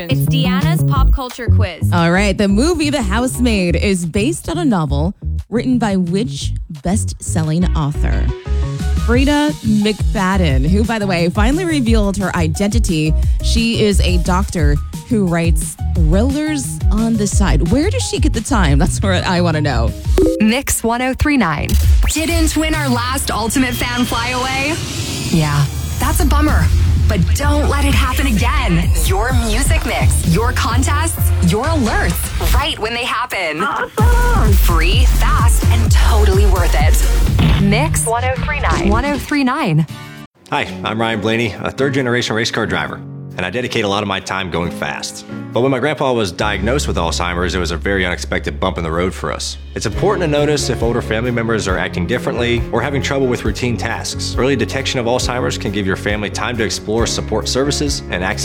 questions. It's Deanna's pop culture quiz. All right, the movie The Housemaid is based on a novel written by which best-selling author? Frida McFadden, who, by the way, finally revealed her identity. She is a doctor who writes thrillers on the side. Where does she get the time? That's what I want to know. Mix 1039. Didn't win our last Ultimate Fan Flyaway? Yeah, that's a bummer. But don't let it happen again. Your music mix, your contests, your alerts, right when they happen. Awesome. Free, fast, and totally worth it. Mix 1039. 1039. Hi, I'm Ryan Blaney, a third-generation race car driver, and I dedicate a lot of my time going fast. But when my grandpa was diagnosed with Alzheimer's, it was a very unexpected bump in the road for us. It's important to notice if older family members are acting differently or having trouble with routine tasks. Early detection of Alzheimer's can give your family time to explore support services and access